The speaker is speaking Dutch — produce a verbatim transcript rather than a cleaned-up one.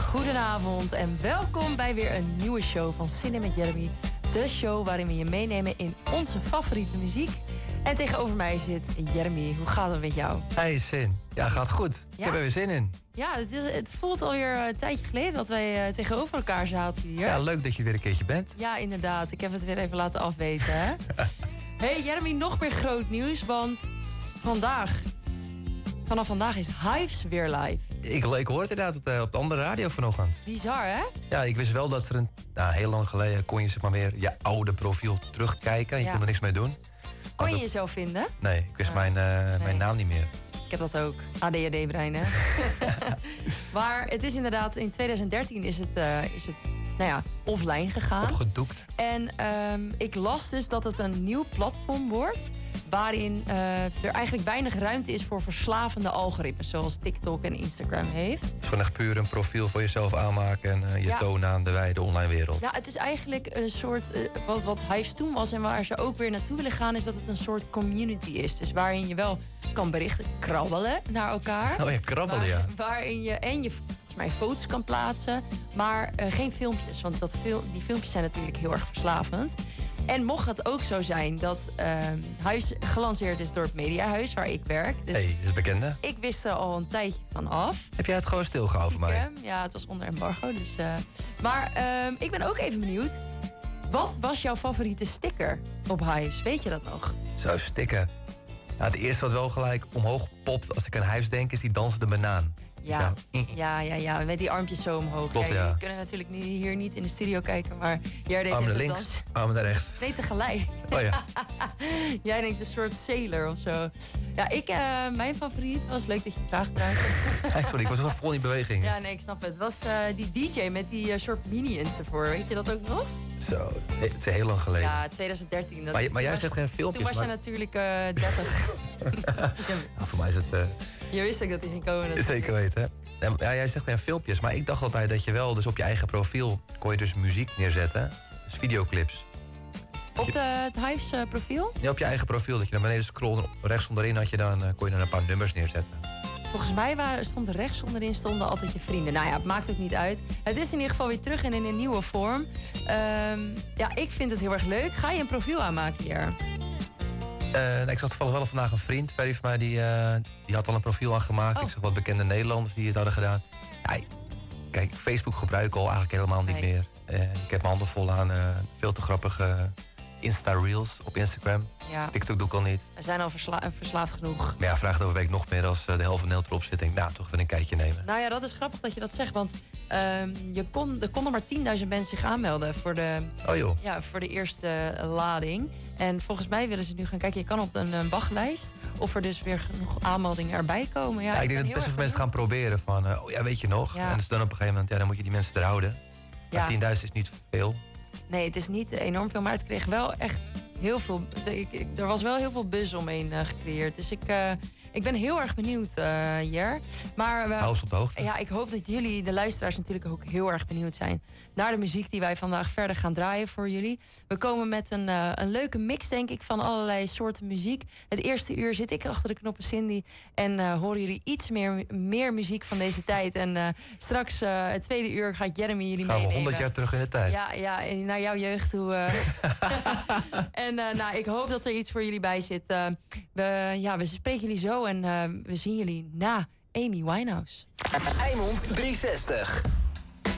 Goedenavond en welkom bij weer een nieuwe show van Zinnen met Jeremy. De show waarin we je meenemen in onze favoriete muziek. En tegenover mij zit Jeremy. Hoe gaat het met jou? Hey, Zin. Ja, gaat goed. Ja? Ik heb er weer zin in. Ja, het, is, het voelt alweer een tijdje geleden dat wij uh, tegenover elkaar zaten hier. Ja, leuk dat je weer een keertje bent. Ja, inderdaad. Ik heb het weer even laten afweten, hè? Hey Jeremy, nog meer groot nieuws, want vandaag... Vanaf vandaag is Hives weer live. Ik, ik hoorde het inderdaad op de, op de andere radio vanochtend. Bizar, hè? Ja, ik wist wel dat ze een... Nou, heel lang geleden kon je zeg maar weer je oude profiel terugkijken. Je Ja. kon er niks mee doen. Kon je dat... jezelf vinden? Nee, ik wist Ah, mijn, uh, nee. mijn naam niet meer. Ik heb dat ook. A D H D-brein, hè? Maar het is inderdaad... In twintig dertien is het, uh, is het nou ja, offline gegaan. Opgedoekt. En um, ik las dus dat het een nieuw platform wordt... waarin uh, er eigenlijk weinig ruimte is voor verslavende algoritmes... zoals TikTok en Instagram heeft. Het is gewoon echt puur een profiel voor jezelf aanmaken... en uh, je Ja. tonen aan de wijde online wereld. Ja, het is eigenlijk een soort... Uh, wat, wat Hives toen was en waar ze ook weer naartoe willen gaan... is dat het een soort community is. Dus waarin je wel kan berichten, krabbelen naar elkaar. Oh ja, krabbelen, waar, ja. Waarin je... En je volgens mij foto's kan plaatsen... maar uh, geen filmpjes. Want dat fil- die filmpjes zijn natuurlijk heel erg verslavend. En mocht het ook zo zijn dat uh, Huis gelanceerd is door het Mediahuis... waar ik werk. Dus Hé, hey, dat is bekend, hè? ik wist er al een tijdje van af. Heb jij het gewoon stilgehouden voor mij? Ja, het was onder embargo. Dus, uh, maar uh, ik ben ook even benieuwd. Wat was jouw favoriete sticker op Hives? Weet je dat nog? Zo, sticker. Ja, het eerste wat wel gelijk omhoog popt als ik aan Hives denk... is die dansende banaan. Ja, Zo. ja, ja, ja, met die armpjes zo omhoog. Klopt, ja, ja. Je kunnen natuurlijk niet, hier niet in de studio kijken, maar jij deed Armen net naar de links, dans. armen naar rechts. Nee, tegelijk. Oh ja. Jij denkt een soort sailor of zo. Ja, ik, uh, mijn favoriet was, leuk dat je het vraagt trouwens. Hey, sorry, ik was wel vol in beweging. Ja, nee, ik snap het. Het was uh, die D J met die uh, soort minions ervoor. Weet je dat ook nog? Zo, het is heel lang geleden. Ja, twintig dertien. Dat, maar, maar jij was, zegt geen filmpjes. Toen was maar... je natuurlijk uh, dertig. Ja, voor mij is het... Uh... Je wist ook dat hij ging komen. Natuurlijk. Zeker weten, hè? Ja, jij zegt geen filmpjes, maar ik dacht altijd dat je wel... dus op je eigen profiel kon je dus muziek neerzetten. Dus videoclips. Op de, het Hives uh, profiel? Ja, op je eigen profiel. Dat je naar beneden scrollt en rechts onderin had je dan, uh, kon je dan een paar nummers neerzetten. Volgens mij waren, stond er rechts onderin stonden altijd je vrienden. Nou ja, het maakt ook niet uit. Het is in ieder geval weer terug en in een nieuwe vorm. Um, ja, ik vind het heel erg leuk. Ga je een profiel aanmaken hier? Uh, ik zag toevallig wel vandaag een vriend, Ferry van mij, die, uh, die had al een profiel aangemaakt. Oh. Ik zag wat bekende Nederlanders die het hadden gedaan. Ja, kijk, Facebook gebruik ik al eigenlijk helemaal niet nee. meer. Uh, ik heb mijn handen vol aan uh, veel te grappige Insta-reels op Instagram. Ja. TikTok doe ik al niet. We zijn al versla- verslaafd genoeg. Maar ja, vraagt over week nog meer als uh, de helft van Nederland erop zit. Denk ik, nou, toch even een kijkje nemen. Nou ja, dat is grappig dat je dat zegt. Want um, je kon, er konden maar tienduizend mensen zich aanmelden voor de, oh joh. Ja, voor de eerste lading. En volgens mij willen ze nu gaan kijken. Je kan op een, een wachtlijst of er dus weer genoeg aanmeldingen erbij komen. Ja, Ja, ik, ik denk dat best veel mensen gaan proberen van, uh, oh ja, weet je nog. Ja. En dus dan op een gegeven moment, ja, dan moet je die mensen er houden. Ja. Maar tienduizend is niet veel. Nee, het is niet enorm veel, maar het kreeg wel echt heel veel... Ik, ik, er was wel heel veel buzz omheen uh, gecreëerd. Dus ik, uh, ik ben heel erg benieuwd, uh, Jer. Maar uh, Hou ons op de hoogte. ja, ik hoop dat jullie, de luisteraars, natuurlijk ook heel erg benieuwd zijn naar de muziek die wij vandaag verder gaan draaien voor jullie. We komen met een, uh, een leuke mix, denk ik, van allerlei soorten muziek. Het eerste uur zit ik achter de knoppen, Cindy. En uh, horen jullie iets meer, meer muziek van deze tijd. En uh, straks, uh, het tweede uur, gaat Jeremy jullie Gaan we meenemen. honderd jaar terug in de tijd. Ja, ja, naar jouw jeugd toe. Uh. en uh, nou, ik hoop dat er iets voor jullie bij zit. Uh, we, ja, we spreken jullie zo en uh, we zien jullie na Amy Winehouse. Eimond driehonderdzestig.